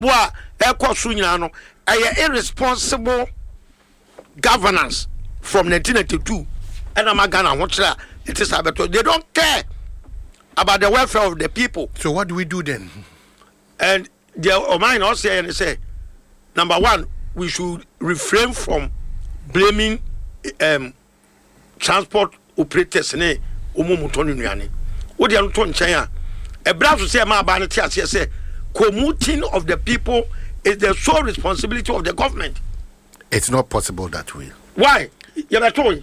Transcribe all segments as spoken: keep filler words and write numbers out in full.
boa eko so nyina no eye irresponsible governance from nineteen ninety-two and amagana ho kira it is abeto they don't care about the welfare of the people. So what do we do then? And the Oman also say and say number one, we should refrain from blaming um transport operators ne omumutoni nuane. Wo de anto nchen a e bra so say ma ba ne ti ase say commuting of the people is the sole responsibility of the government. It's not possible that way. Why? You better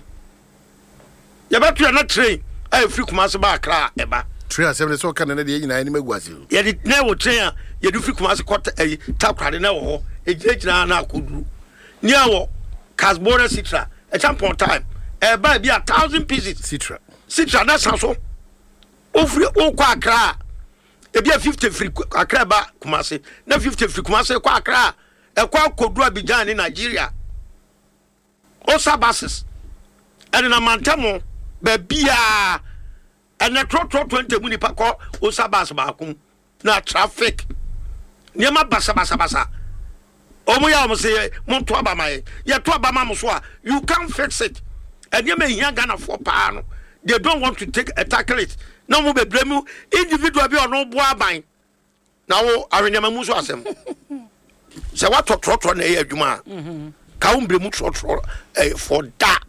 you better not train. I free Kumasi ba Accra eba. Train seven so can na dey nyina ni magwase. You di na wo train you do free Kumasi kwata eh takrade na wo ho. E gina na akoduru. Ni awo Casbona Citra. A champion time. E ba bi a thousand pieces. Citra. Citra na sanso. O free o kwa Accra. E bi a fifty free Accra ba Kumasi. Na fifty free Kumasi kwa Accra. E kwa koduru Abidjan ni Nigeria. Osa buses. And na mantamo bebia and na tro tro twenty muni pa ko osa bus ba kum na traffic. Niema basa basa basa. Omo ya omo say mo to aba mai. Ye to aba ma mo so a you can't fix it. And niema hia Ghana for pa no. They don't want to take a tackle it. Na mo bebre mu individual bi ono bo aban. Na wo awenema mu so asem. Se what to tro tro na e adwuma. Mhm. Ka umbre mu tro tro eh for that.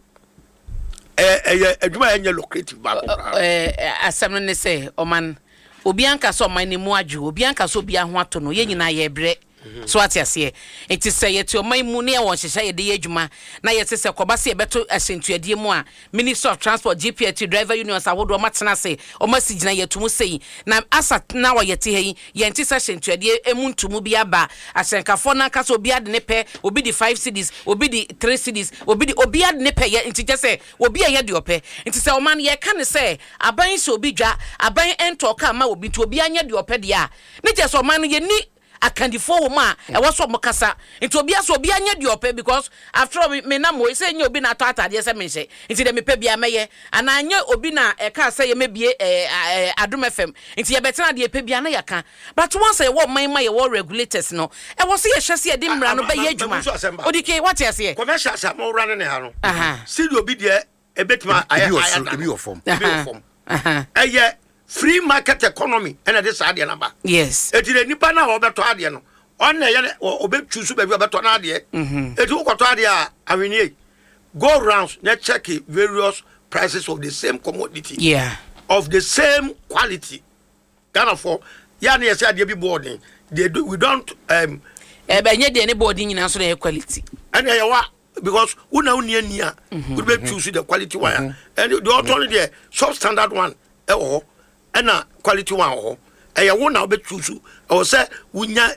Eh eh adwuma enye lucrative ba ko. Eh asem ne say oman obi anka so oman ne mu adwo obi anka so obi aho ato no ye nyina ye bre. So ati ase it is say yet oman mu ne won hyehyɛ ye de adwuma na ye sese koba se beto asentuadie mu a Minister of Transport G P T driver unions awodo matena se o masi gina yetumu sei na asa na wo yete hei ye nti se asentuadie emu ntumu bi aba asenkafo na kasa obi ade ne pe obi di five cities obi di three cities obi di obi ade ne pe ye nti je se obi ye de ope nti se oman ye ka ne se aban se obi dwa aban ento ka ma obi nti obi anya de ope de a ne je se oman ye ni akandifo wo ma e wo so mokasa nti obi aso obi anya de ope because after me na mo say nya obi na to atade se me hye nti de me pe bia meye ana anya obi na e ka say ye mebie Adom F M nti ye betena de pe bia na ya ka but once say wo man ma ye wo regulators no e wo so ye hye se de mra no be ye adwuma odike what ye say commercial sa mo run ne ha no aha see the obi de e betima aye aye be your form be your form aha eh free market economy and this ade number yes etire nipa na obeto ade no on na ye obetu su be obeto na ade mhm eti ukoto ade a awenie go rounds na check various prices of the same commodity yeah of the same quality Ghana for ya na yesi ade bi boarding they do, we don't um e be nye de ne boarding nyina so na quality and ya wa because una unia nia we be choose the quality one and the alternative there substandard one e o ena quality one ho eya wo na obe choose o say wunya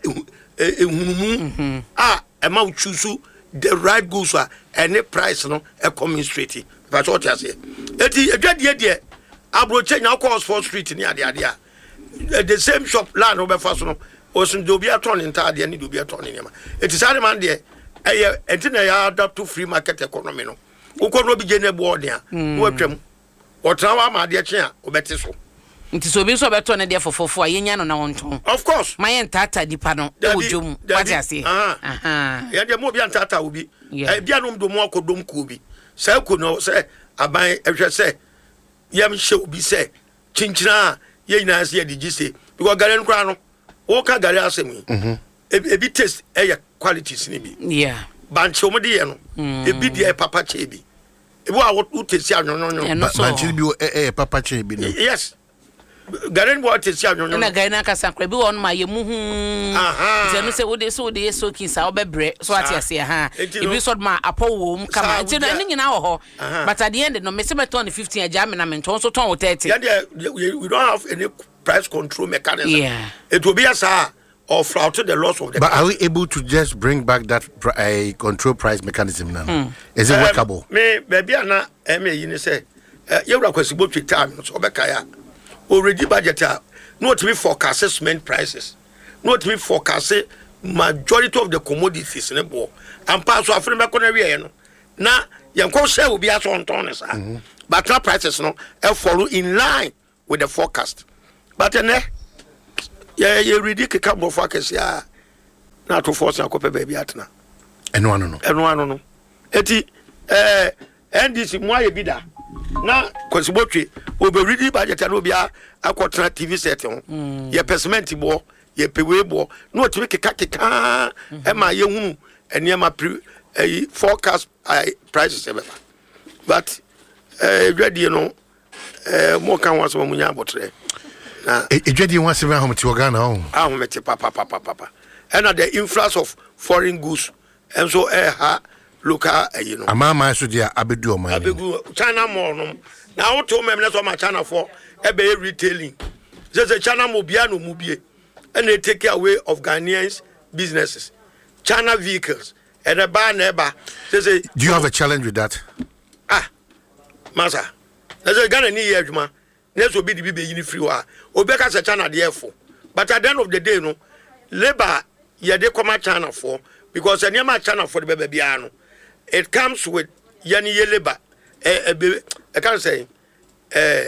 ehunumu ah e ma choose the right goods any price no e come straight but what you say eti edwadie de abroche nya course for street ni ade ade a the same shop land obe fa so no o sun do bi aton nta ade ni do bi aton ni ma eti sare man de eya enti na ya adapt to free market economy no ukọ no bi je na board a wo atwam o trawa ma ade che a obete so nti so bi so beto ne de fofofo a yenya no na wonton of course my entata dipa no e wodwom what you say aha ya de mo bi entata obi e bia no mdo mo akodom ko obi sai ko no sai aban ehwe sai yam hye obi sai chinchina ye nyina sai de gise because gare no kra no wo ka gare asem mhm e bi taste e qualities ni bi yeah banche omo de ye no e bi de papa che bi e bo a wo tesi anwonwon banche bi e papa che bi no yes Garen bo tesi anwonwon na garen aka sankra bi won ma ye mu hu aha ze no se wo de so de so kin sa obebre so ati ase ha e bi so ma apo wo mu kama enti no ni nyina wo ho but at the end no me se beton fifteen aja me na me ton so ton wo thirty yeah we don't have any price control mechanism yeah it will be as a or flout the loss of the but are we able to just bring back that uh, control price mechanism now mm. is it workable um, me baby ana em yi ni say you ra kwasi bo twita so obeka ya already budget not me forecast cement prices not me forecast majority of the commodities in the board and pass so afre me ko na wie no na yen ko share obi aso onton ne sa but now prices no e follow in line with the forecast but then yeah yeah ready keka mo forecast ya na to force na kope baby atena eno ano no eno ano no eti eh N D C mo aye bi da na kwasibotwe oberidi budget na obia akotena T V set ho ye percent bo ye pewe bo na otimi keka keka e ma ye hunu eniema pre forecast prices ebe but eh ready no eh mo kan waso mo nya abotre na ejwadi ho asebe ahomti Ghana ho ahomti papa papa papa and the influx of foreign goods and so eh ha local you know amama so dia abedu o man abegu China more no na what to me na so ma China for e be retailing say China mo bia no mu bie and they take away of Ghanaians businesses China vehicles and the bar neighbor say do you have a challenge with that ah masa na say Ghana ni ye adwuma na so bi di bi yin free wa obeka say China dey for but at the end of the day no labor ye dey come China for because any ma China for the baby bia no it comes with yani ye labor eh I can say eh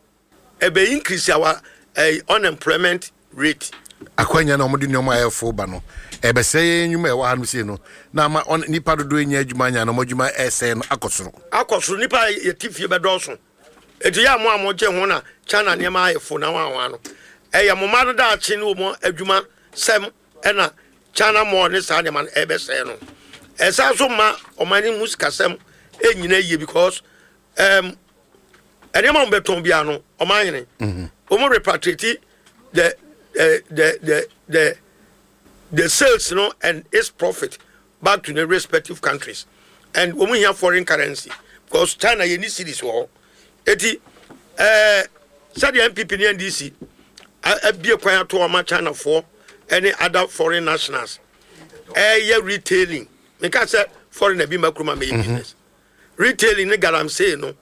e be increase our uh, unemployment rate akwanya na omudi nyoma ayefo ba no e be say nyuma e wa hanu se no na ma nipa dodo enya adwuma nya na modwuma ese no akosoro akosoro nipa ye tifie be doso eti ya mo amoje ho na China ne ma ayefo na wa wa no e ya mo ma do da achi no mo adwuma sem e na China mo ne sa ne man e be se no e sa so ma o mani musika sem e nyina ye because um ene ma mbeton bia no o man yene mhm o mo repatriate the uh, the the the the sales, you know, and its profit back to the respective countries. And when we have foreign currency, because China you need cities war, eti uh said the M P P and D C I be acquired to our China for any other foreign nationals. Eh yeah retailing. Because say foreign be makroma me business. Retailing the galam say no.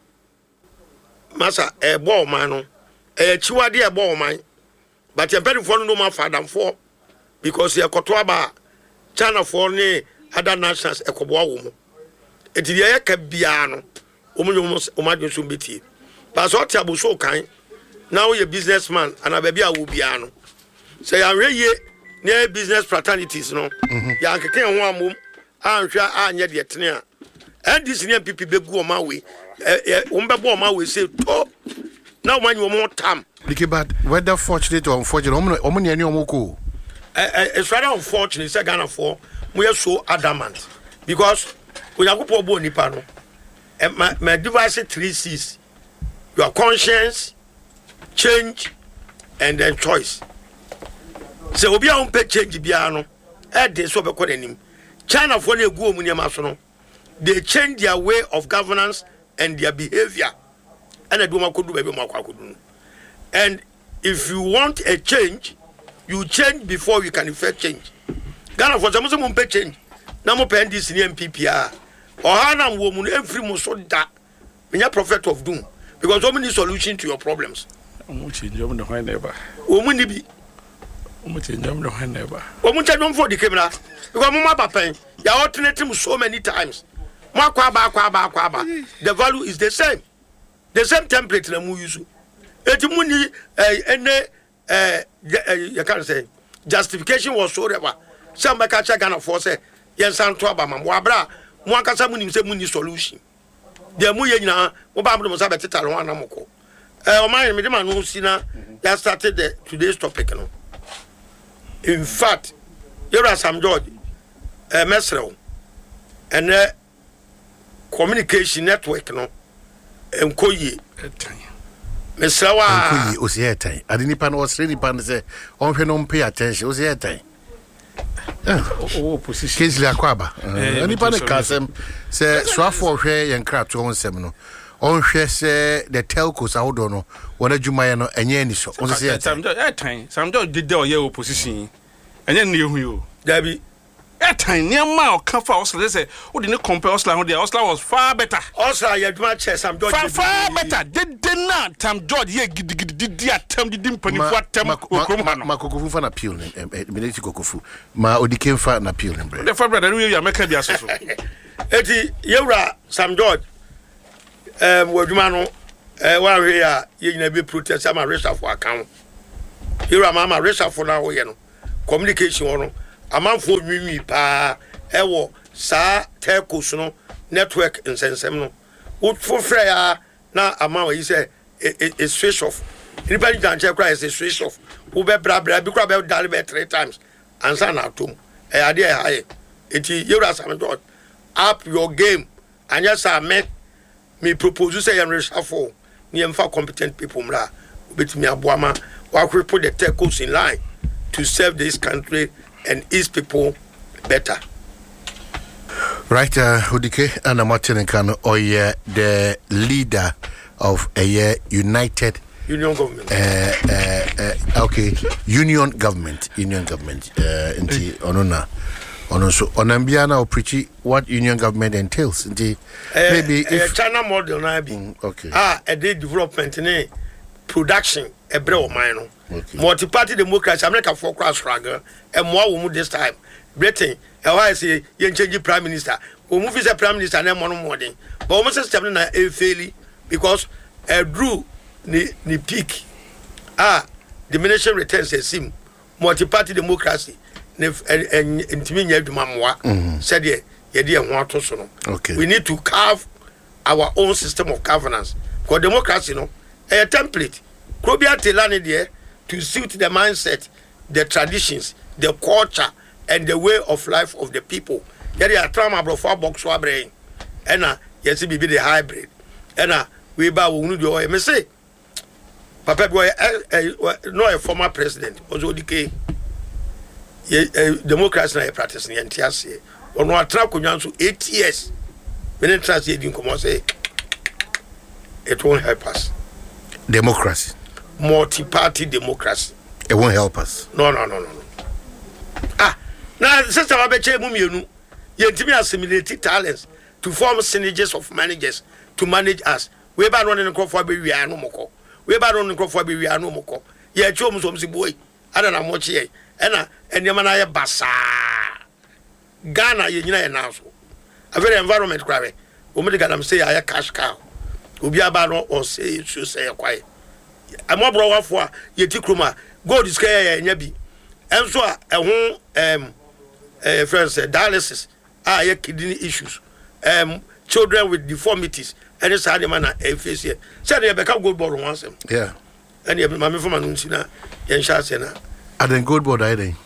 Masa eh ball man no. Eh chiwa de ball man. But you better for no man father for because you are ba China for ne other nations ekoboa wo mo. Eti ye ya ka bia no. Omo omo so beti. But so tiabo so kan. Now you businessman and a baby a wo bia no. Say ya ye ne business fraternities no. Ya keke ho amom anhwa anye de tene a. And this near people begu o ma we. Eh wo mbebo o ma we say to. Now man you more time. But whether fortunate or unfortunate, omo ne ani omo ko. Eh it's rather unfortunate say Ghana for we are so adamant because we are go bo nipa no. Eh my, my device three C's. Your conscience, change and then choice. So obi a on pay change bia no. Eh dey so be ko anim. China for na egu omu niam so no. They change their way of governance and their behavior. And I do my kudu baby makwakudu. And if you want a change, you change before you can effect change. Ghana for some some pay change. Na mo pay this M P P R. Or hana wo mu every mo so da. Me prophet of doom because so many solution to your problems. Omo change omo no hwan neighbor. Omo ni bi. Omo change omo no hwan neighbor. Omo change omo for the camera because mo ma papen. You alternate him so many times. Mo akwa ba akwa ba akwa ba. The value is the same. The same template na mu use. Eti mu ni eh ene eh you can say justification was so ever. Some make check Ghana for say yen san to aba mam wa bra mo akasa mu ni say mu ni solution. The mu ye nyina mo ba mo sa beteta ro ana moko. Eh o man me de ma no si na ya started the today's topic no. In fact, here are some George eh mesrew and uh, communication network no enkoye etan mesrewa enkoye o se etan adini pa no osre ni pa no se on hwe no pay attention o se etan o opposition Kingsley Akwaba ani pa ne kasem se swafo hwe yen krato onsem no on hwe se the telcos ahodo no wona dwumaye no enye ani so on se etan etan sam do de o ye opposition enye ne hu yo Dabi etan niam o kan fa osla say o de ne compare osla ho de osla was far better osla ye dwuma che Sam George far far better de de na Sam George ye gidigidi di atam di mpani fu atam okrom ha no makokofu fa na peel ne minute kokofu ma odikem fa na peel ne bre the fa brother we ya meka bia so so eti yewra Sam George um wadwuma no eh wa hwe ya ye nyina be protest ama resha for account yewra mama resha for na wo ye no communication wo no amanfo nwiwi pa ewo sa telcos no network nsensem no wo frɛ ya na amawa yi say a switch off anybody can check cry is a switch off wo be bra bra bi kra be dial be three times ansa na atom e ade e haye enti yewra Sam George up your game and yes I met me propose say yan reshuffle ni emfa competent people mra obetimi aboama wa put the telcos in line to serve this country and its people better. Right, uh, Udike and Martin Kano, or yeah, the leader of a uh, united union government. Uh, uh, uh, okay, union government, union government. Uh, inti onona, onon so onambiana or preachy what union government entails. Inti uh, maybe uh, if China model na be mm, okay. Ah, a day development ne production a brew mine. Okay. Multi-party democracy, America for cross struggle, and more will move this time. Britain, and why I say you change prime minister. We move as a prime minister and one morning. But almost a step in a failure because a drew ni ni peak. Ah, diminishing returns a sim. Multi-party democracy. And intimate you mamma said ye, ye dear want to sono. Okay. We need to carve our own system of governance. Because democracy, no, a template. Krobia Telani there. To suit the mindset, the traditions, the culture, and the way of life of the people. There are trauma bro for box brain. And uh yes be the hybrid. And uh we ba we do me say Papa boy no a former president also the democracy na practice in T S A. On wa tra konwan so eight years. When trust you come say it won't help us. Democracy. Multi-party democracy. It won't help us. No, no, no, no, no. Ah, now sister Abeche Mumienu, you intimi assimilate talents to form synergies of managers to manage us. We ba running crop for be we are no moko. We ba running crop for be we are no moko. Ye chom so msi boy. Ada na mochi ye. Ena enyama na ye basa. Ghana ye nyina ye na so. A very environment krabe. O me Ghana say aye cash cow. Obi aba no or say so say quiet. I'm more bro for yeti kroma gold is kaya nya bi enso a ehun em eh friends dialysis ah ye kidney issues um children with deformities and it's hard man e face here said you become gold board once yeah and you mama for manu ntina yen sha se na aden gold board I dey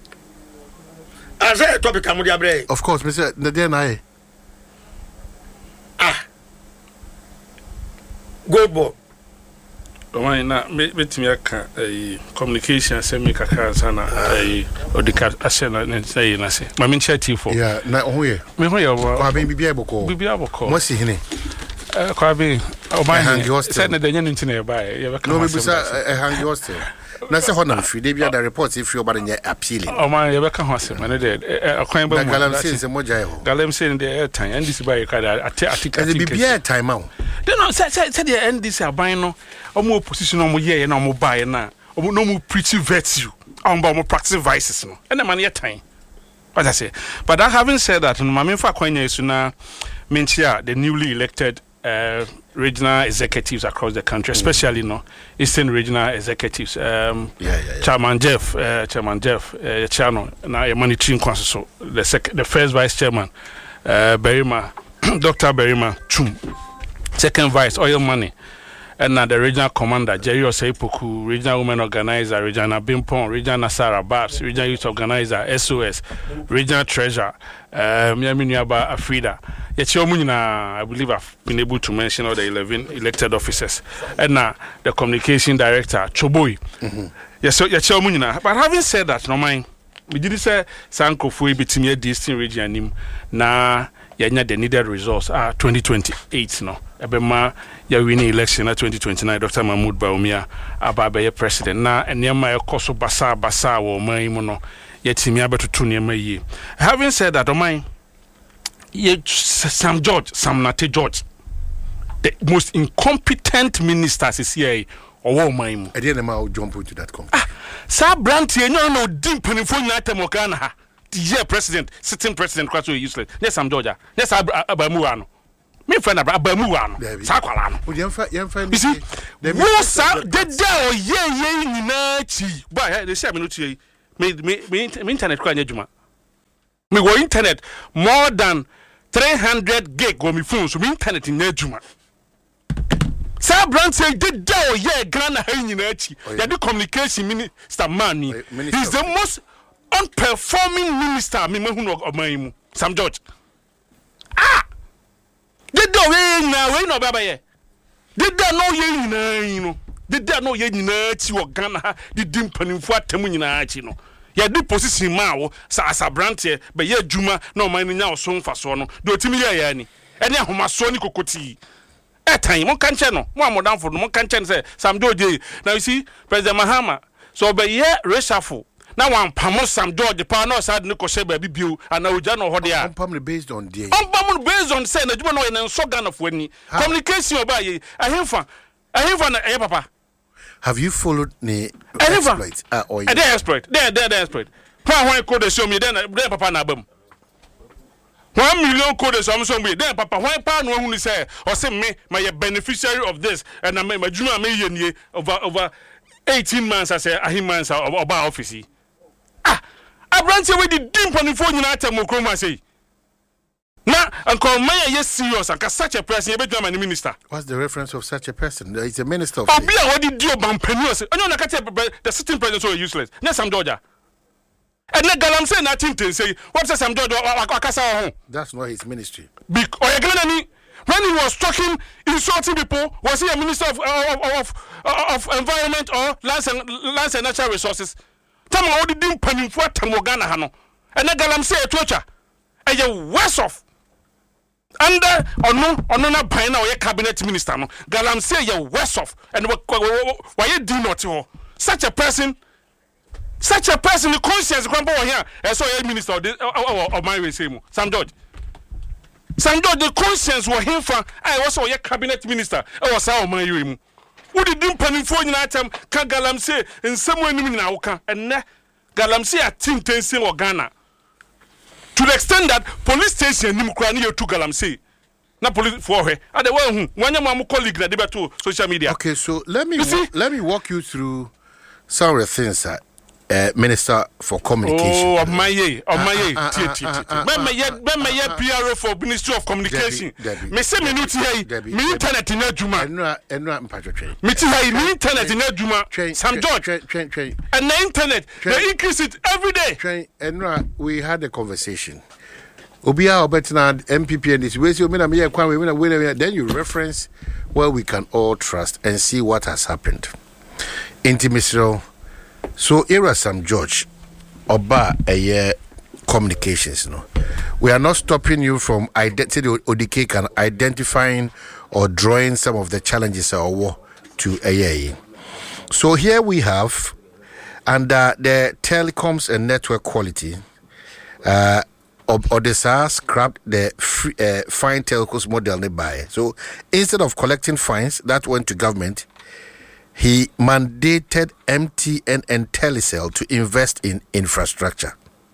as a topic am dia bre of course me say the day na ah gold board Why not? Met me a communication send me Kaka Sana or the cat Asena and say, I say, my min chat you for. Yeah, not only me. I've been be able to be able to. What's he? Quabi, oh, my hand, you said that the internet by. No, maybe a hang yours. That's a honor free. They be the reports if you're about appealing. Oh, my, you can host him, and it did. A coin by Galam says a mojo. Galam saying the airtime, and this by a card. I think I think be a time out. Then I said, said the end this albino. Or more position on my year and on my buy now. Or no more pretty virtue. On more practice vices. No, and the money at time. What I say. But I haven't said that. My main for Quenya is now Menchia, the newly elected uh, regional executives across the country, especially no Eastern regional executives. Um, yeah, yeah, yeah. Chairman Jeff, uh, Chairman Jeff, uh, Chano, now a monitoring council. The sec- the first vice chairman, uh, Berima, Doctor Berima Chum. Second vice, oil money. And now the regional commander, Jerry Oseipoku, regional women organizer, regional Bimpon, regional Sarah Babs, regional youth organizer, S O S, regional treasurer, Miaminuaba Afrida. Yet I believe I've been able to mention all the eleven elected officers. And now the communication director, Choboi. Mm-hmm. Yes, yet but having said that, no mind, we didn't say Sanko Fui Bitimia Distin region na yanya the needed results are twenty twenty-eight no. Ebema ya winning election na twenty twenty-nine Doctor Mahmoud Baumia aba be president na enema ekoso basa basa wo man mu no yetimi abetutu nema yi. Having said that, oman ye Sam George, Sam Nate George, the most incompetent ministers is here or wo man mu. E dey na ma jump into that come. Ah, sa brand ye no no dim panifo na temokana ha. The year president, sitting president quite so useless. Yes, Sam George. Yes, Abamuano. Me friend Abamuano. Sakwalano. You see, who sa the day ye ye ni na chi. But they say me no chi. me me me internet kwa nyejuma me go internet more than three hundred gig on my phone so me internet nyejuma sa brand say did do ye Ghana ha nyina achi ya the communication minister man ni he's the most unperforming minister me mahu no oman mu Sam George ah did do we na we no baba ye did do no ye nyina yi no did do no ye nyina achi wo Ghana ha did mpanimfu atam nyina achi no ya di position ma wo sa asa brand ye be ye adwuma na oman ni nya so mfa so no do timi ye ya ni ene ahomaso ni kokoti time mon kan che no mo amodam for no mon kan che say Sam George now you see President Mahama so be ye reshuffle na wan pamo Sam George pa na sad ne ko she ba bibio ana oja no ho de a pam based on dey pam based on say na djuma no ye nso Ghana fo ani communication oba ye ahemfa ahemfa na e papa have you followed the exploit uh, or the exploit there there the exploit why why code show me then then papa na bam one million codes am so me then papa why pa no hu ni say or say me my beneficiary of this and my juma me ye nie over over eighteen months as a him months of oba office ah abranche we di dimpo for nyina atam okroma say na uncle may yes serious and such a person be do minister. What's the reference of such a person? He's a minister of Obi a wodi dio bampanios and you na ka the sitting president so useless na Sam George. And let Galam say nothing to say. What says Sam George? That's not his ministry. Because when he was talking, insulting people, was he a minister of of, of, of environment or lands and lands and natural resources? Tell me, what did you do for Tamogana Hano? And let Galam say a torture. And you're worse off. Under or no, or no, not by now, your cabinet minister. No, Galam say you're worse off. And why you do not? Such a person. Such a person, the conscience, grandpa here, I saw a minister of, of, of my way, same Sam George. Sam George, the conscience were him for I was a cabinet minister. I was our my way. What did you pay for in item? Can Galam say in somewhere in Nauka and Galam say a team ten or Ghana to the extent that police station Nimkrani to Galam say. Na police for her. At the one one of my colleague that debate to social media. Okay, so let me wa- let me walk you through some of the things that. Uh, Minister for Communication. Oh, my ye, oh my ye, when my ye, when my ye P R O for Ministry of Communication. Me say me nuti hey, me internet in Juma. Enra, enra mpacho train. Me ti hey, me internet in Juma. Sam George. Train, train, train. And the internet, they increase it every day. Train, enra, we had a conversation. Obia obetina M P P and this way. So me na me ye kwan we na we then you reference where we can all trust and see what has happened. Intimisro. So, era Sam George, Oba a communications, no. We are not stopping you from identity O D K can identifying or drawing some of the challenges or war to A A. So here we have under the telecoms and network quality, uh, Odessa scrapped the free, uh, fine telcos model nearby. So instead of collecting fines that went to government, he mandated M T N and Telecel to invest in infrastructure.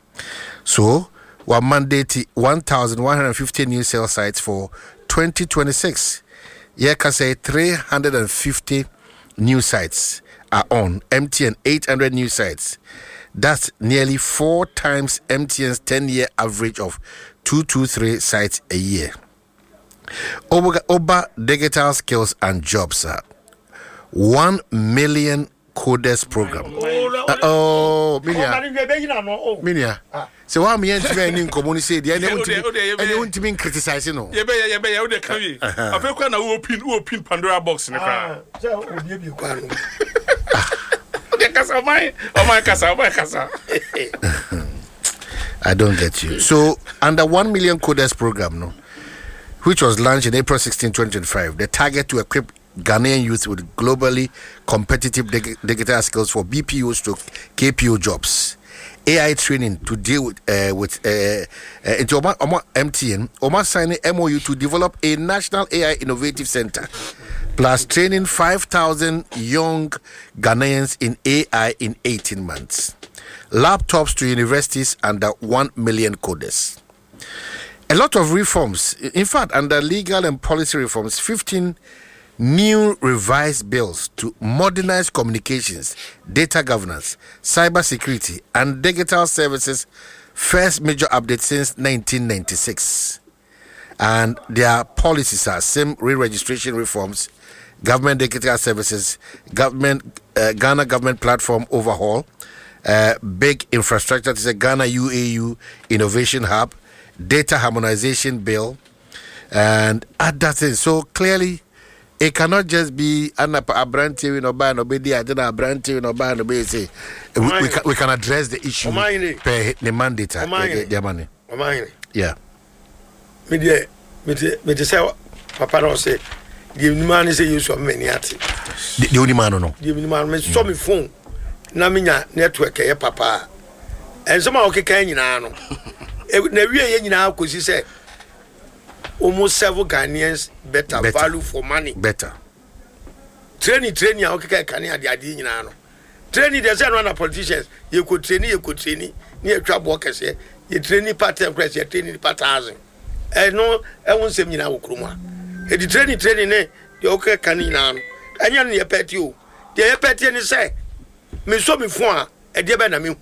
So, we mandated one thousand one hundred fifty new cell sites for twenty twenty-six. Yeah, can say three hundred fifty new sites are on. M T N eight hundred new sites. That's nearly four times M T N's ten-year average of two hundred twenty-three sites a year. Oba, Oba Digital Skills and Jobs are One million coders program. Uh, oh, Minia. Minia. So, why me and you commonly say the I want to be criticizing. No, yeah, yeah, yeah, yeah, yeah. I feel kind of open, open Pandora box in the car. I don't get you. So, under one million coders program, no, which was launched in April sixteenth, twenty twenty-five, the target to equip Ghanaian youth with globally competitive dig- digital skills for B P Os to K P O jobs, A I training to deal with uh, with uh, uh, into Oma, Oma M T N, Oma signing M O U to develop a national A I innovative center, plus training five thousand young Ghanaians in A I in eighteen months. Laptops to universities under one million coders. A lot of reforms. In fact, under legal and policy reforms, fifteen new revised bills to modernize communications, data governance, cyber security, and digital services. First major update since nineteen ninety-six. And their policies are SIM re-registration reforms, government digital services, government uh, Ghana government platform overhaul, uh, big infrastructure to say Ghana U A U Innovation Hub, data harmonization bill, and other things. So clearly, it cannot just be a brand T V no buy no be there, a brand T V no buy no be say we, we, can, we can address the issue per the mandate the money. Yeah. Me de me de me de say papa no say the man say you so many at. The only man no. The only man me so me phone na me nya network e papa. En so ma o keka nyina no. Na wie ye nyina akosi say almost several Ghanaians better, better value for money. Better. Training, training, okay, can you add the no? Training, there's no politicians. You could train, you could train, near trap workers here. You training part time class, you training part housing. I know, I won't say me now, Kruma. The training, training, eh, the okay, can you now? And you're near pet you. The pet and say, me so before, a dear ben, I mean,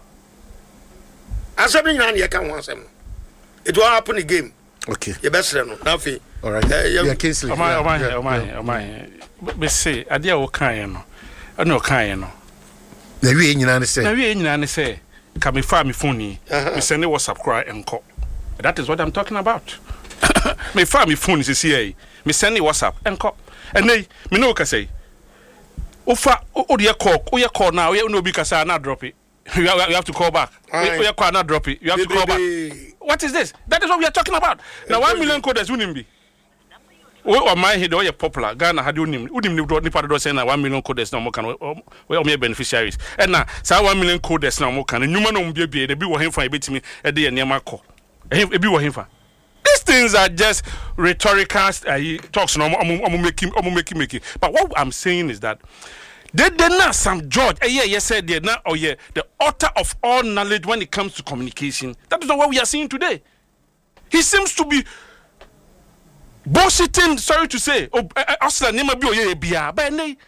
as something you can want them. It will happen again. Okay. You best know. Nothing. All right. Uh, yeah, Kingsley. Oh my, oh my, oh my, oh my. But say, I dear o kind no. I know kind no. Na we nyina ne say. Na we nyina ne say. Can me find me phone ni. Me send the WhatsApp cry and call. That is what I'm talking about. Me find me phone is here. Me send the WhatsApp and call. And they me no ka say. Ofa o de call, o ye call now. You no be kasa na drop it. You have, you have to call back. O ye call na drop it. You have to call back. What is this? That is what we are talking about. Now, one million coders wouldn't be. Oh, my head, oh, you're popular. Ghana had unim, unim, ni part of the one million coders now more can, well, mere beneficiaries. And now, so one million coders now more can, and you man be a be what him for a bit me a day near my call. A be what him for. These things are just rhetorical uh, talks, no, I'm making, I'm making, making. But what I'm saying is that. They they not some George. Eh, yeah, yes, said they not. Oh yeah, the author of all knowledge when it comes to communication. That is not what we are seeing today. He seems to be bullshitting. Sorry to say, oh, Osler never be oh yeah bia, but nay,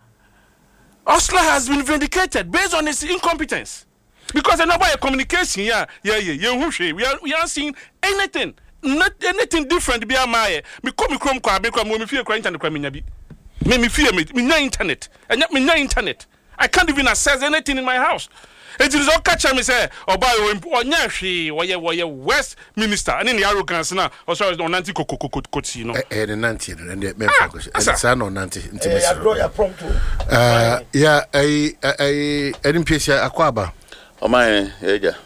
Osler has been vindicated based on his incompetence because another communication. Yeah, yeah, yeah, yeah. We are we are seeing anything, not anything different. Bia my me come me come kwa me come me feel kwa internet kwa me nyabi. Me me fear me me no internet and yet me no internet. I can't even access anything in my house. It is all catch me say oba o nya hwe wo ye wo ye West Minister and in the arrogance na o so on nanti kokokokoti no eh the nanti and the me focus and say no nanti intimacy uh yeah I I I didn't pay akwaba o man eja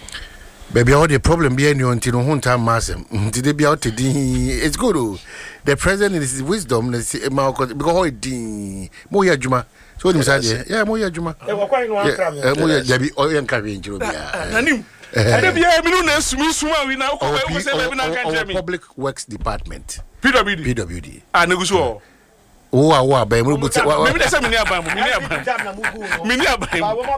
baby all the problem be any until no hunta masem until be out it's good. The president is wisdom because how it mo ya juma so him say yeah mo ya juma e wo kwan no akra mo ya jabi o yan ka we njiro bia nanim ade bia me no na sumi suma we na ko we say baby na ka jemi Public Works Department P W D P W D ah neguso wo wa wa ba mu buti wa me say me ni aban mu me ni aban me ni aban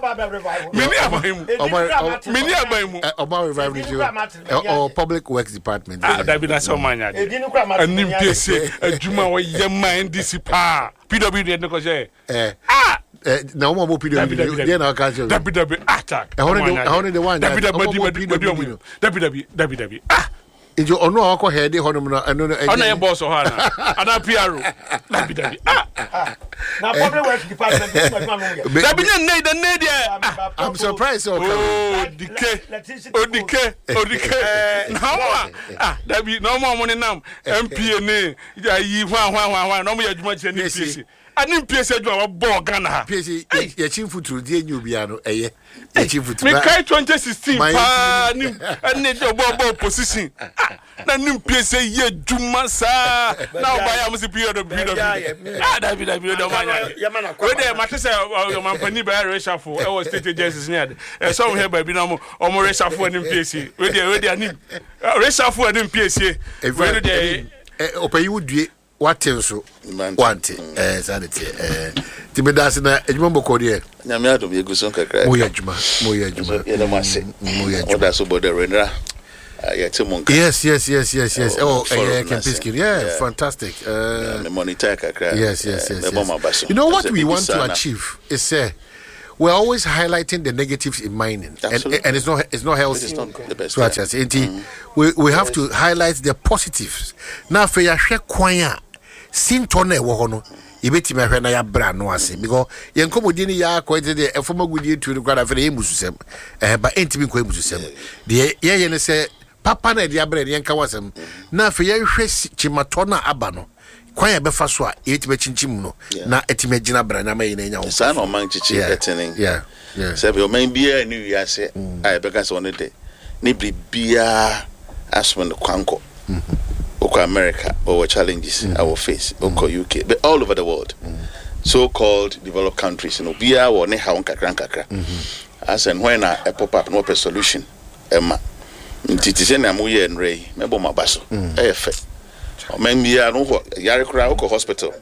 mu me ni aban mu me ni aban mu oba revival or Public Works Department ah da bi na so manya anim pese adwuma wo ye man disi pa P W D ne ko say eh ah na wo mo P W D dey na ka say da bi da bi attack e hono de hono de one da bi da bi da bi da bi da bi da bi da bi ah Ijo ono akọ head hono no eno no ono ye boss ho ana ana P R O na bi da bi ah na Public Works Department da bi ne the ne there I'm surprised so oh dike oh dike oh dike na wa ah da bi no mo mo ne nam M P ne yi hwa hwa hwa hwa no mo ya dwuma che ne P C ani P C dwuma wa bo Ghana P C ya chief futuru die nyu bia no eye ya chief futuru me kai twenty sixteen pa ni ani de bo bo position na nim P C ye dwuma sa na oba ya mo se period of period ah da bi da bi do manya we dey ma say your man pani ba reshuffle e was state agencies near e so we here ba bi na mo o mo reshuffle ni P C we dey we dey ani reshuffle ni P C we dey opayi wudue wate so wante eh sanity eh tibedase na ejuma bokodi e nyame adom yeguson kakra mo ya juma mo ya juma ye da mase mo ya juma oda so bodo renra yeah, Timon. Yes, yes, yes, yes, yes. Oh, oh yeah, Kempinski. Yeah, yeah, fantastic. Uh, yes, yes, yes, yes. You know what we want to achieve is uh, we're always highlighting the negatives in mining, and, and it's not it's not healthy. It's not the best. So yeah. mm. we we have to highlight the positives. Now, for your share kwanya, sintone wohono. Ibeti me hwe na ya bra no ase because yen komodi ni ya ko de e foma gudi tu no kwada fe e mususem eh ba entimi ko e mususem de ye ye ne se papa na de abra yen ka wasem na fe ye hwe chimato na aba no kwan ya be fa so a ibeti be chinchim no na etime gina bra na ma ye na nya wo sa no man chichi etening yeah yeah se be o man bia ni wi ase ai be ka so ne de ni bibia asmo ne kwanko Oko America, our challenges, mm-hmm. our face, Oko U K, but all over the world, mm-hmm. so-called developed countries, you know, Bia or Neha on Kakran Kakra. As and when I pop up no per solution, Emma, Titizen Amuye and Ray, Mebo Mabaso, Efe. Or maybe I know what Yarikra Oko Hospital.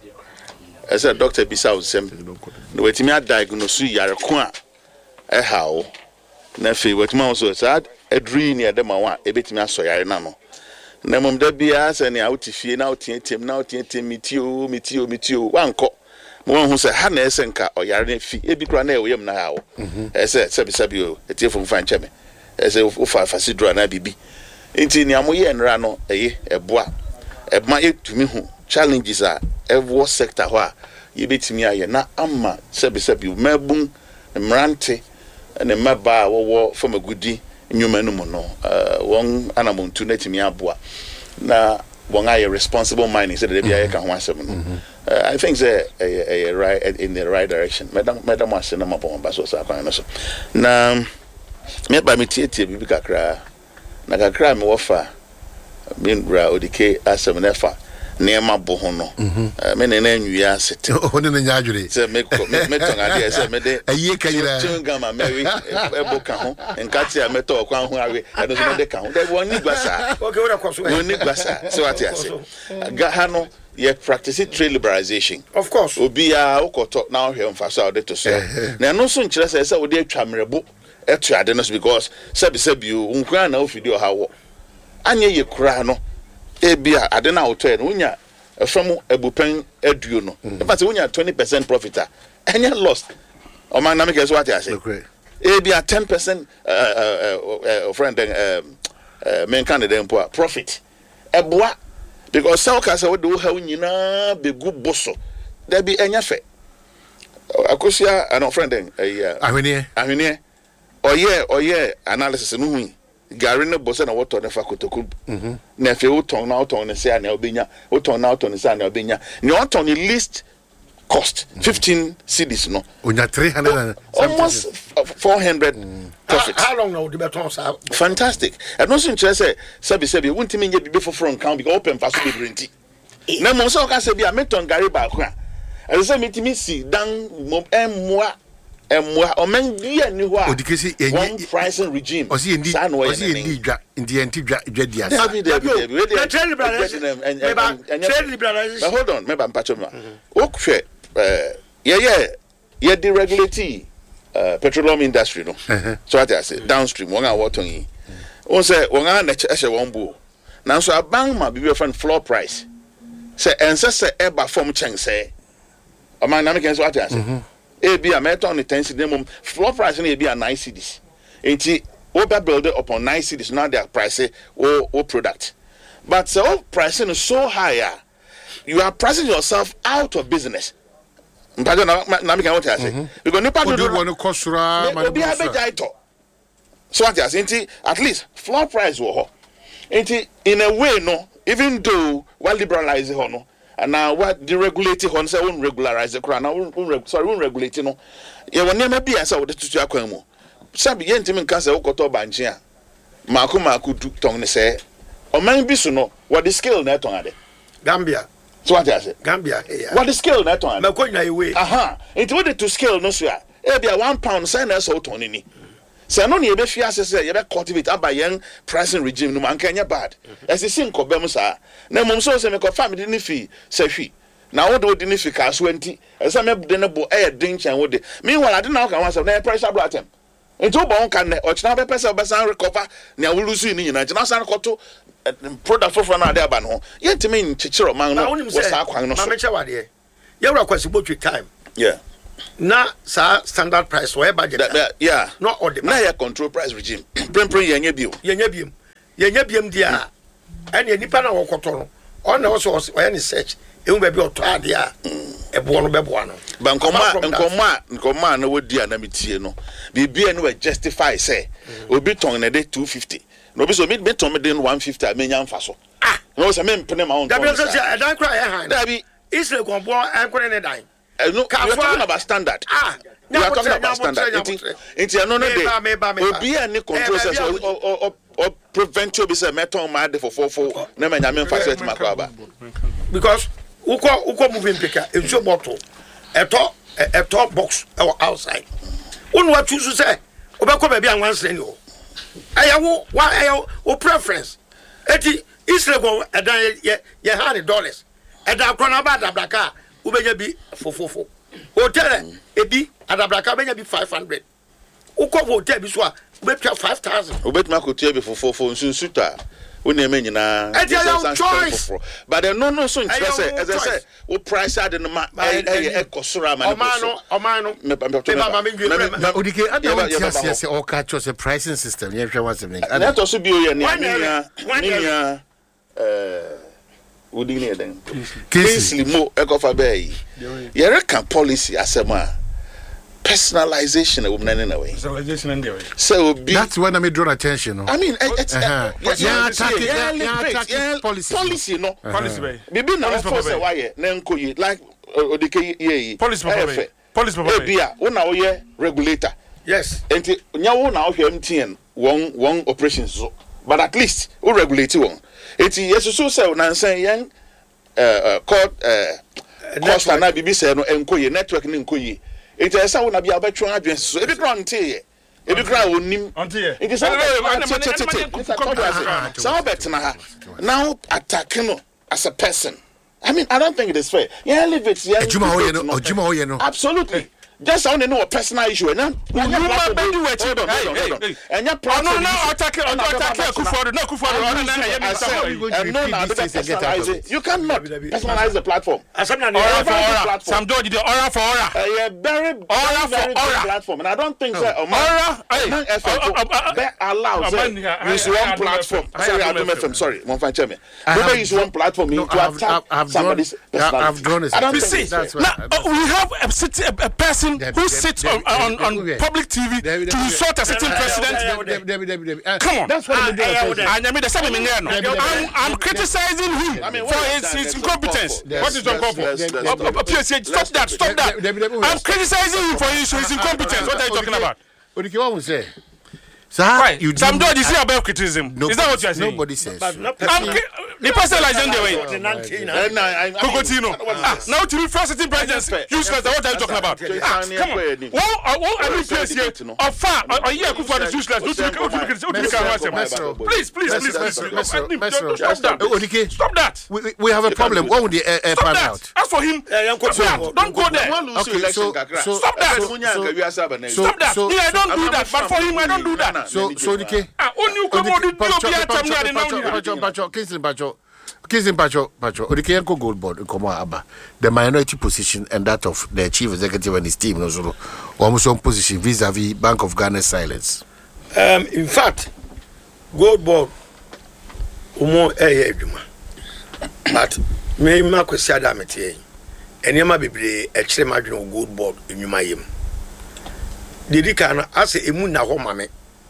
As a doctor beside them, the way to me, I diagnose Yarakwa, a how, Nephi, what Mouse was at a dream near the Mawa, a bit me so Yarinano. Na mom da bia se ne awtifie na otiatem na otiatem mitio mitio mitio wanko mo hu se ha na ese nka oyare na fi ebi kra na eyem na hawo ese se bi sabi o etiefo mfa ncheme ese ofa fasidro na bibi enti ni amoye nra no eye eboa ebma etumi hu challenges a every sector ho a yebetimi aye na ama se bi sabi mabun mrante na maba wo from agudi nyuma no no uh won anamuntu na timi aboa na won aye responsible mining so that they can ho asem no I think say a, a, a right in the right direction madam madam ase na mabon ba so sa kwan no so na me ba me tietie bibi kakra na kakra me wofa me nra odike asem na fa nema bo ho no me ne na nwia sete o ne nya adwure se me me tonga de se me de ayi kanyira tunga ma mary ebo ka ho nkati a meto okwan ho awe eno so me de ka ho de woni gwasa okay we kwaso woni gwasa so ati ase ga ha no ye practice trade liberalization of course obi a ukoto na ohwe mfa so ade to so na eno so nkire se se wo de atwa mrebo etu ade no because sabi sabi o nkwa na ofidi o hawo anye ye kura no ebia ade na auto no unya from ebupen aduo no in fact unya twenty percent profit a enya lost o man na make so what I say ebia ten percent uh uh, uh friend um uh men candidate mpo profit eboa because so ka say we do ha nyina be gu boso there be enya fe akosia an friend eh ahwene ahwene oye oye analysis no hu gari ne boso na water na fa kotoku mhm na fe uton na uton ne say na obenya uton na uton ne say na obenya ne uton the least cost fifteen cedis no onya three hundred almost four hundred mm. profit how, how long now the beton sa fantastic and no so nche say sabi sabi wuntimi nya bibe for from count because open pass be renti na mo so ka say bia meton gari ba ko a e say metimi si dan emmoa emmoa o men bia ni ho a odikesi enye pricing regime o si ndi o si ndi dwa ndi enti dwa dwa dia sa we dey trade liberalization hold on me ba mpacho me o hwe eh yeah yeah yeah the regulatory uh petroleum industry no so what I say downstream won a water yi on say won a na che won bu na so aban ma bibi friend floor price say ense say eba form chen say o man na me ken so what I say e bi a meton ni ten cedis mum floor price na e bi a nine cedis enti o be build it upon nine cedis now their price o o product but so pricing is so higher you are pricing yourself out of business. Mpajo na na me kan what I say because nipa do do no kosura ma be abejaito so what I say at least floor price wo ho enti in a way no even though what liberalize ho no and now what deregulate ho say won regularize kra na won sorry won regulate no ye won na bia say wo de tutu akwan mu sabi ye ntimi nka say wo koto banche a maako maako du ton ne say o man bi so no what the scale na ton ade Gambia. So what I say? Gambia. Yeah. What the scale na ton? Na konya iwe. Aha. Into what to scale no so a. E bia one pound say na so ton ni. Say no na ye be fi ase say ye be cultivate abayen pricing regime no man kan nya bad. As e sin ko bem sa. Na mom so say me ko family ni fi say hwi. Na wo do di ni fi ka so anti. E say me de ne bo e din chan wo de. Meanwhile ade na o kan wa say na pressure brought them. nti wo bon kan o china be pese obesan recover na awulusu ni nyina china san koto product for na ade aba no yentime nchichiro man no wo sa kwan no so ma meche wade ye wura kwasi botwe time yeah na sa standard price where budget that, that, yeah not all the na ya control price regime prim prim yenye bio yenye biem yenye biem dia ene nipa na wo koto no on na wo so o ye search e be bi oto ade a e bo no be bo no ba nkoma nkoma nkoma na wodi anametie no bibia no we justify say obi ton na de two fifty no be so me me ton me de one fifty a menya mfa so ah no say me mpene ma on da bi so say dan kra ya han da bi Israel kon bo an kone ne dan Uh, no, we're talking about standard. Ah, we are talking about standard. It's a no no day. Obi any control says or or or prevent you be say metal mad for four four. Na me nyame facility makwaba. Because uko uko moving picker, it's your bottle. A top a top box outside. One what you say. Obeko baby and one send you. Ayawo wa ayawo o preference. Eti Israel go edan ye ye hundred dollars. Edan krona ba da blaka. Ubenya bi fofofo hotel ebi adabraka benya bi five hundred uko hotel bi so a ubetwa five thousand ubetuma ko tie bi fofofo nsunsuta woni eme nyina but the no no so interest as I say o price ad no ma e kosora ma no oman no me ba me na odike adawo tiase se o ka cho se pricing system ye hwe wasem na na to so bi o ye ne nia nia eh Udi ni eden. Kingsley Mo ekofa bay. Yere kan policy asema personalization of nane na way. Personalization and way. So be that's when I made draw attention. No? I mean, it's uh-huh. uh, yeah, attacking, yeah, yeah, attacking policy. Policy no. Policy bay. Bibi na force why na nko yi like odike ye. Policy bay. Policy bay. E bia wo na wo ye regulator. Yes. Enti nya wo na wo hwe M T N one one operations so. But at least we regulate one. Eti yesusu say na nsan yen eh court eh cost na bibi say no enkoye network ni enkoye. Eti esa wo na bia betwe adwen so. Ebi kra nte ye. Ebi kra onim. Nte Eti say so bet na ha. Now attacking no as a person. I mean, I don't think it is fair. Yeah, leave it. Yeah. Ejuma hoye no, ejuma hoye no. Absolutely. Just I want to know a personal issue. And then, you might be doing it. And your problem. No, no, attack it. Attack it. Kufuor, no Kufuor. And no, no, personalize it. You cannot personalize the platform. Aura for aura. Some do the aura for aura. A very aura for aura platform. And I don't think that aura allows use one platform. Sorry, I don't know. Sorry, one fine chairman. Maybe use one platform to attack somebody's personality. I've drawn it. I don't think that's right. We have a person who sits on, on, on public T V to insult a certain president. Come on. That's what I'm doing. I'm, I'm criticizing him for his, his incompetence. What is uncalled for? Stop that, stop that. I'm criticizing him for his, his incompetence. What are you talking about? What do you want to say? So right. you Some do you see about criticism? Nobody, is that what you are saying? Nobody says. But so. The personalization the way. Cocotino. Now to refer certain presidents, useless. What are you talking about? Ah, come on. What what are you saying here? Of far, are you for the useless? Please, please, please, please. Stop that. Stop that. We we have a problem. What would the air pan out? As for him, don't go there. Okay, so stop that. Stop that. Me, I don't do that. But for him, I don't do that. So, so the ah, only come on the Pacho, Pacho, Kingsley Pacho, Kingsley Pacho, Pacho, Odikienko Gold Board, Nkoma Abba, the minority position and that of the chief executive and his team, no, almost on position vis-a-vis Bank of Ghana's silence. Um, in fact, Gold Board, umo eh eduma, but me ma kwesi adamete, enema bebre echire madwene Gold Board enyuma yem. Didi kana ase emu na ho mame.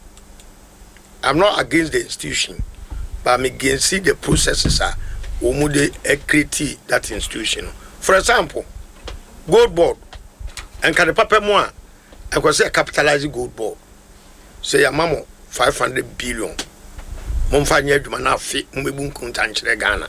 I'm not against the institution, but I'm against the processes are umude equity that institution. For example, Gold Board and can the paper more and can say capitalize Gold Board. Say a mamo five hundred billion. Momfanya jumana fi mbebun kuntanchire Ghana.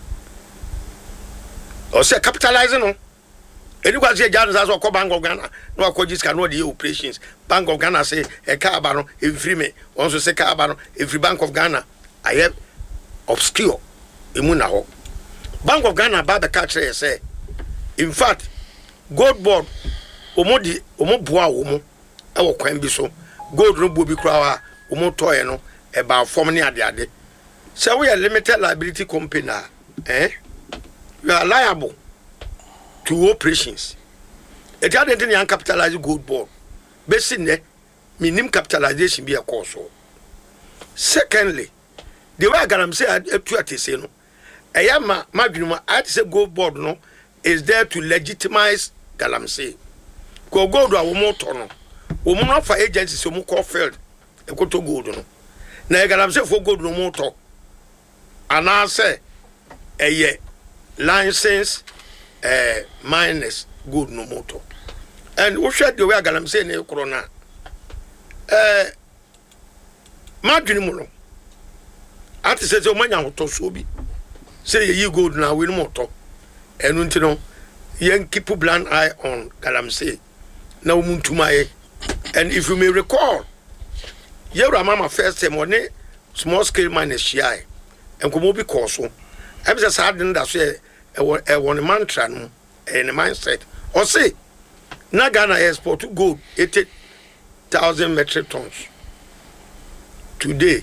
Or say capitalizing no. Anyone say Ghana as well Bank of Ghana. No according can know the operations. Bank of Ghana say a car baron every me. Also say car baron every Bank of Ghana. I have obscure. Imuna ho. Bank of Ghana ba the catch say. In fact, Gold Board omo di omo boa omo. E wo kwan bi so. gold no bo bi kura omo toye no e ba form ne ade ade say we are limited liability company eh you are liable to operations it had anything and capitalize gold board basic ne minimum capitalization be a course. Secondly, the way I am say to at say no I am ma madwuma I say gold board no is there to legitimize galamsey go gold a wo moto no wo mo fa agency so mo call field e ko to gold no na galamsey for gold no moto ana say eye license eh minus gold no moto and we share the way galamsey ne corona eh madwene mu no ati say o manya hoto so bi say ye gold na we no moto enu nti no yen keep blind eye on galamsey na umuntumaye. And if you may recall, Yera Mama first time on a small scale minus shy and Kumobi Corso. I was a sardin that say a one mantra and a mindset. Or say, Nagana export to gold eighty thousand metric tons today.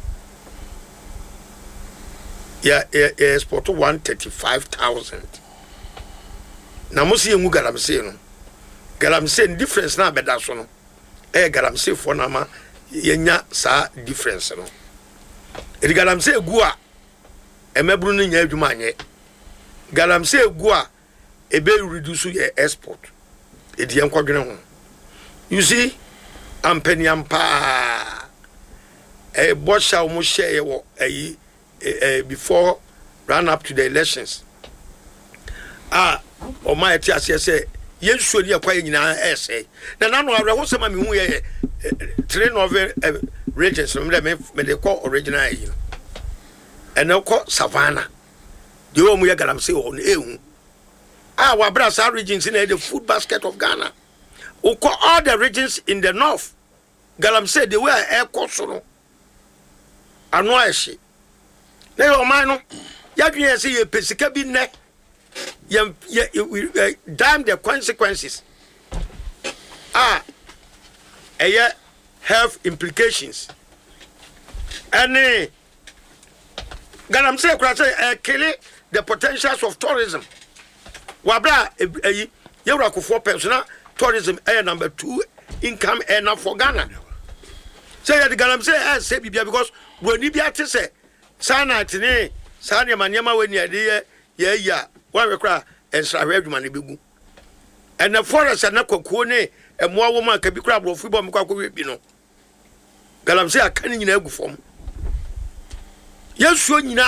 Yeah, export to one thirty five thousand. Namusi Yamu Galamsey no. Galamsey difference na beda so no. Eh Galamsey for na ma yenya sa difference no. E Galamsey egu a emebru no nya adwuma anye. Galamsey egu a ebe reduce your export. E di enkwadwene ho. You see, ampani ampa eh bosha omo share wo eh eh before run up to the elections. Ah, o ma eti ase say yensuo ni akwa nyina ese na nanu awre ho sema me hu ye train of regions no me me de call original yi and no call savannah de o mu ye Galamsey o no ehu ah wa bra sa regions in the food basket of Ghana o call all the regions in the north Galamsey the way air cost no anu ashi na o man no ya dwen say ye pesika bi ne Yeah, yeah, we uh, damn the consequences. Ah, a uh, health implications. And uh, Galamsey uh, kill the potentials of tourism. Wabra, you are for personal tourism, air number two income earner for Ghana. Say that the Galamsey has said because when you be at say, Sana Tine, Sana Manyama when you're there, yeah, yeah. One require and Sarah money bigu. And the forest and Nakone and more woman can be crab or football Mukako. Galamsey are canning in egg form. Yes, sure, na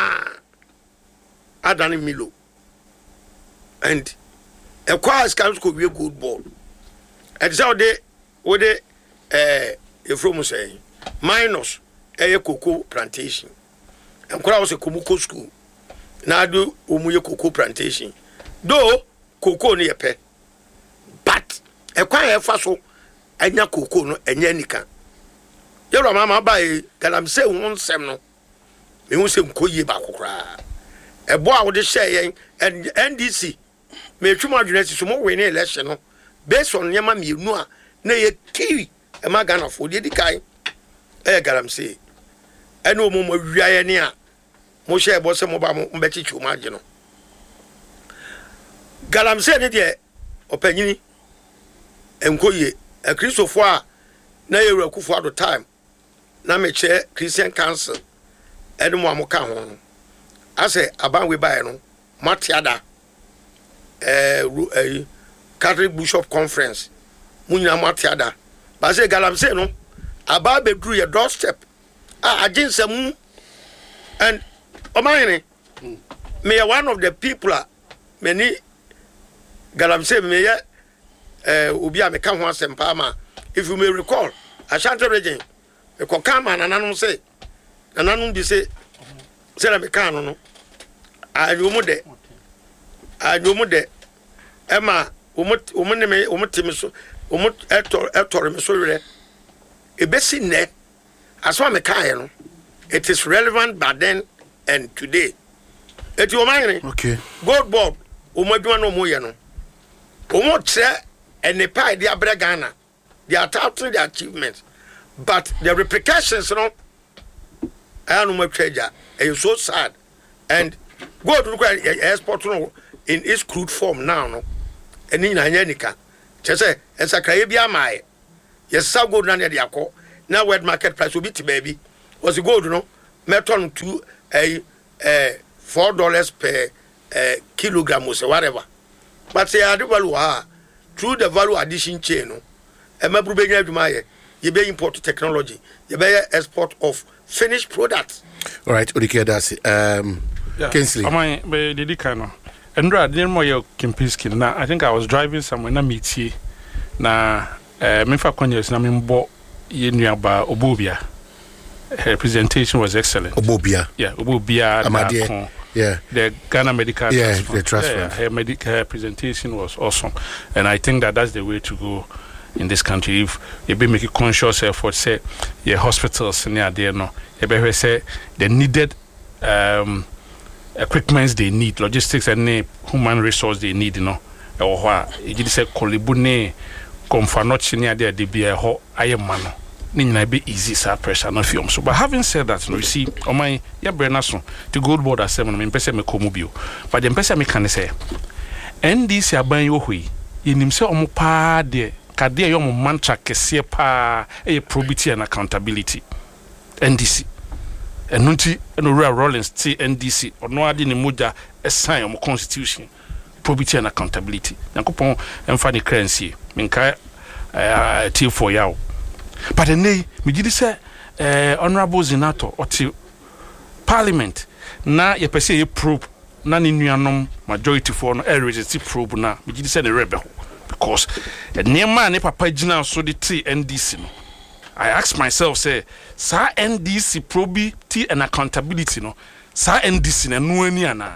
Adani Milo. And a choir scouts could be a good ball. And so they would they, eh, if from say, minus a cocoa plantation. And crowds a Kumuko school. Na do umuye cocoa plantation do cocoa ne yepe but e kwa e fa so anya cocoa no enya nika yero mama bai Galamsey won sem no me hu sem koyi ba kokra e bo a wo de share yen and N D C me twuma adwene si so mo we ne election no based on yema mienu a na ye kiwi e ma Ghana fo de dikai e Galamsey ene o mo mo wiaye ne a mo share bo se mo ba mo mbeti chu ma je no Galamsey ne de opanyini enkoye a Christopher a na yeru akufo ado time na me che Christian Council ene mo amoka ho no ase aban we bae no matiada eh eh Catholic Bishop Conference munyina matiada ba se Galamsey no aba bedru ye doorstep a aginsam and Omayene, mm. me one of the people many Galamsey me uh Ubia me come once and Pama. If you may recall, Ashanti region, a Kokama and Ananum say, Ananum be say, Sela Mecano no. I do more de I do more de Emma, Umut Umunime Umutimis Umut Etor Etor Missouri. A basic net as one Mecano. It is relevant but then and today et your mind okay gold board o madwa no mo ye no o mo tre and the pie dia Ghana they are touting their achievements but the repercussions, you know, I don't know it's so sad. And gold require export in its crude form now, no, and in Ayenica. Just say, as a Caribbean, my yes, so good under the alcohol. Now, where market price will be to baby was a gold, you know, metal to a four dollars per uh, kilogram or whatever. But say, I do value through the value addition chain, no, and my brother, you be import technology, you be export of finished products. All right, Odike, that's it. Um, yeah. Kinsley. Am I be the kind of Andra didn't more your Kempinski. Now I think I was driving somewhere na meet na uh me fa konyes na me mbo ye nuaba Obobia. Her presentation was excellent. Obobia. Yeah, Obobia. Amadie. Yeah. The Ghana Medical Yeah, Trust the trust yeah, fund. Her medical her presentation was awesome. And I think that that's the way to go in this country. If you be making conscious effort, say your hospitals near there no, you be say the needed um equipments they need, logistics and uh, human resource they need, you know. Or what you say kolibune komfanochi near there they be a ho ayemano. Nina be easy sa pressure no film. So but having said that, you know, you see, oh my yeah brenaso the gold board assembly me pese me komubio. But the pese me can say N D C aban yo hui yenim se omo pa de kade yo mo mantra kese pa e probity and accountability N D C enunti no Royal Rollins T N D C ono ade ne moja e sign omo constitution probity and accountability yakopon emfa ne currency minka eh T for yawo but ene me gidi se eh honorable Zinato oti parliament na ye pese ye probe na ne nuanom majority for no resist probe na me gidi se ne rebel because ene ne papa gina so de T N D C no I ask myself, say, sa N D C probity and accountability, no, sa N D C na no any ana.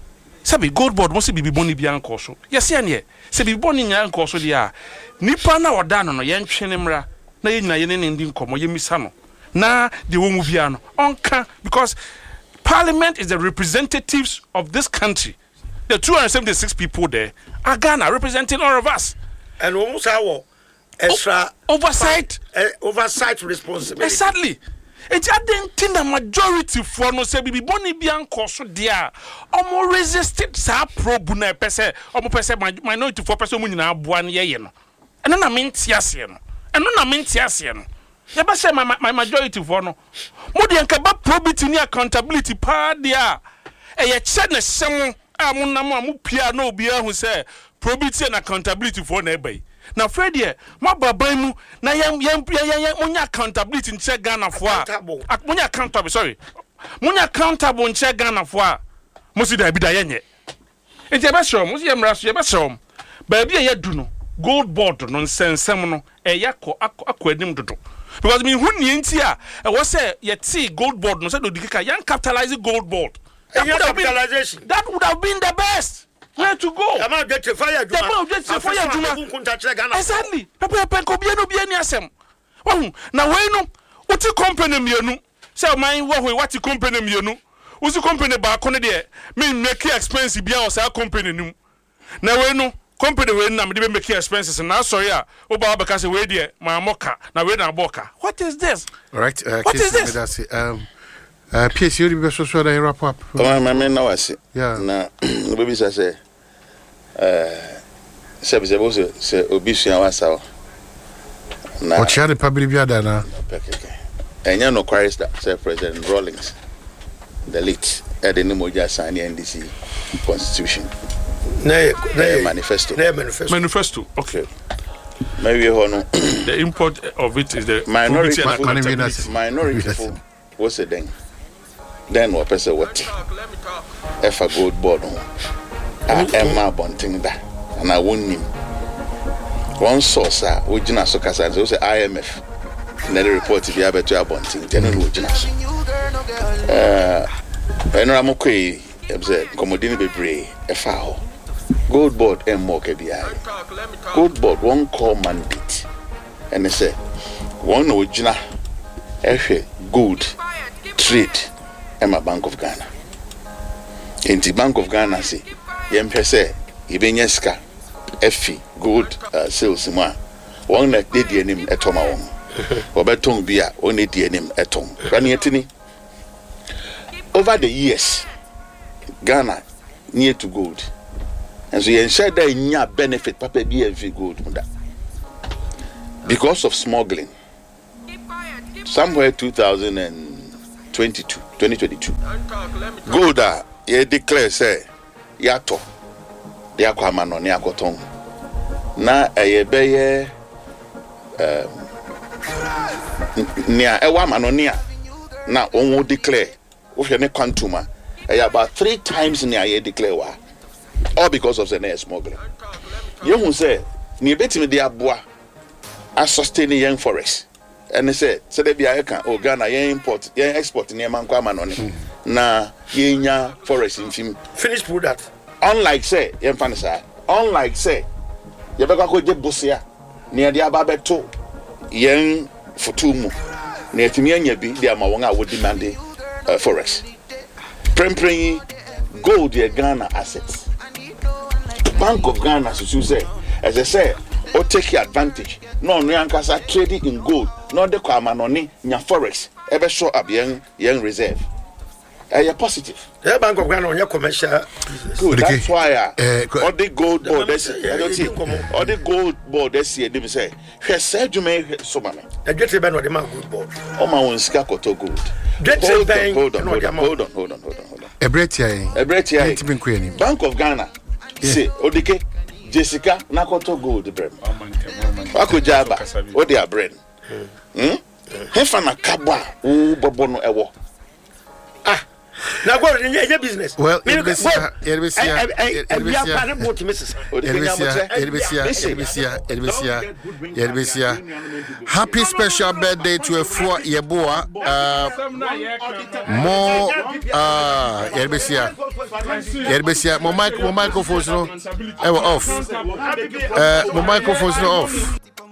Sabi gold board must be boni bian koso. Yes, ye, se be boni nyan koso dia. Nipa na oda no no yen twenemra na ye nyina ye ne ndi nkomo ye misa no. Na de wo mu bia no. Onka because parliament is the representatives of this country. The two hundred seventy-six people there are Ghana representing all of us. And almost our extra o- oversight uh, oversight responsibility. Exactly. It's I didn't think the majority for no say bibi boni bianco so dia omo resisted sa probe na pese omo pese minority for person mu nyina aboa na ye no eno na menti ase no eno na menti ase no ye ba say my, my majority for no mo de nka ba probity ni accountability pa dia e ye che na sem a mo na mo amupia na obi ahu say probity and accountability for na eba na Freddie, my babamu, na yam yam yam munya accountability in check Ghana for munya accountable, sorry. Munya accountable in check Ghana for Musi da bi da yenye. It's a best room, Musi Yamras, a best room. Baby, a duno, gold board nonsense, semono, a yako aquadim dodo. Because me who nientia, I was say, yet see gold board, no said to young capitalize gold board. That would have been that would have been the best. Where to go? I'm not get to fire. The man get to fire Juma. Exactly. Papa penko bia no bia ni asem. Wahu, na we no, uti company mienu. Say man wo what company mienu. Usi company ba ko ne de, me make expensive bia o say company num. Na we no, company we na me de make expenses na sorry a, o ba ba ka say we de, ma moka, na we na boka. What is this? All right. Uh, what is this? Um uh P S you be so so that wrap up. Oh my man now I see. Yeah. Na baby say eh se se bo se se obi sua wasa na o chia de pabiri bia da na pekeke enya no quarries that say President Rawlings the late at the Nimoja sign the N D C constitution na na manifesto na manifesto manifesto okay maybe hono the import of it is the minority minority minority what's it then then what person what if a gold board ah Emma Bonting da and I won him one source ah ojina so kasa say I M F na the report bi abeto Bonting ten no ojina so eh enra mo kwe ebse komodini bebre efa ho gold board em mo ke bia gold board one call mandate and they say one ojina ehwe gold trade Emma Bank of Ghana in the Bank of Ghana say yempese ibenyeska efi gold uh, sales ma won na dey dey nim etoma won Obeton bia only D N M eton. Ranietini. Over the years, Ghana near to gold. And so you ensure that you benefit papa be every gold because of smuggling. Somewhere two thousand twenty-two, twenty twenty-two. Gold ah, you declare say yato. Ya kwa mano ni akoton. Na eyebeye um nia ewa mano nia na onwo declare wo hwe ne quantuma e about three times nia ye declare wa all because of the net smuggling. You hu say ni betimi de aboa a sustain young forest and say say dey bia kan o Ghana yen import yen export ni man kwa mano ni na yenya forest infim finished product. Unlike say yen fan say unlike say you be go je bosia ne de aba beto yen fotumu na etimi anya bi de ama won a wo demand uh, forest prempren gold ye Ghana assets. Bank of Ghana so say as I say or take advantage no no yankasa trading in gold no de kwa manoni nya forest e be show up yen yen reserve. Uh, positive. The Bank of Ghana on your commercial business. Good. That's why uh, all the gold board that's all the gold board that's here they say she said you may so many. The Getty Bank or the man gold board. Oh my own skakoto gold. Hold on, hold on, hold on, hold on, hold on, hold on, hold on. Ebretia. Ebretia. Bank of Ghana. Say Odike Jessica Nakoto gold brem. Akojaba. What they are brand. Hmm? Hefa na kabwa o bobono ewo. Ah. Now go in your business. Well, Elvisia, Elvisia, Elvisia, Elvisia, Elvisia, Elvisia. Happy special birthday to a four Yeboa. Uh, more, uh, Elvisia, Elvisia. My mic, my microphone's no, ever off. Uh, my microphone's no off.